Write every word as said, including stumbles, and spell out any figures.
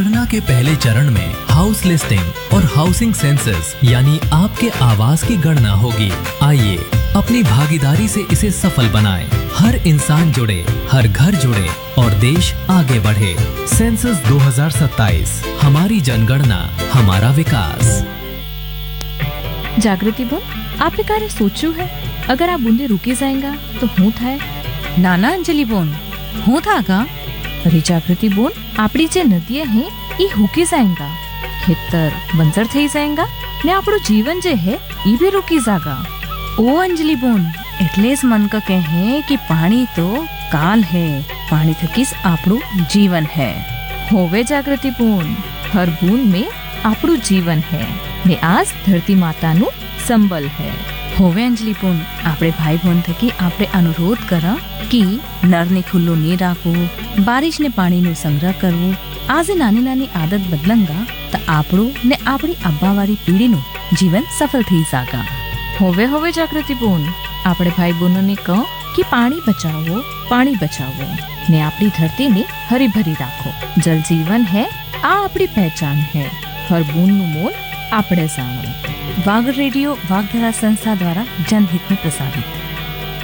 गणना के पहले चरण में हाउस लिस्टिंग और हाउसिंग सेंसस यानी आपके आवास की गणना होगी। आइए अपनी भागीदारी से इसे सफल बनाएं। हर इंसान जुड़े, हर घर जुड़े और देश आगे बढ़े। सेंसस दो हज़ार सत्ताईस, हमारी जनगणना, हमारा विकास। जागृति बोन, आपने कार्य सोचू है? अगर आप बूंदे रुकी जाएगा तो हूँ थाय? नाना अंजलि बोन, हूँ था का? अरे जागृति बोन, आपड़ी जे नदियां हैं ये हुकी जाएगा, खेतर बंजर थई जाएगा ने आपड़ो जीवन जे है ये भी रुकी जागा। ओ अंजलि बोन, એટલે જ મન ક કહે कि पानी तो काल है, पानी थकीस आपड़ो जीवन है। होवे जागृति बोन, हर बूंद में आपड़ो जीवन है ने आज धरती माता नु संबल है। होवे अंजलि बोन, आपड़े भाई बहन थकी आपड़े अनुरोध करा कि नर ने खुल्लो नहीं राखो, बारिश ने पानी नो संग्रह करवो। आज नानी नानी आदत बदलंगा तो आपड़ो ने आपड़ी अब्बावारी पीढ़ी नु जीवन सफल थी जागा। होवे होवे जागृति बोन, आपड़े भाई बहनों ने कहो कि पानी बचाओ, पानी बचाओ ने आपड़ी धरती ने हरी भरी राखो। जल जीवन है, आ आपड़ी पहचान है। हर बूंद नु मोल आपड़े जानो। वाग रेडियो वागधरा संस्था द्वारा जनहित में प्रसारित।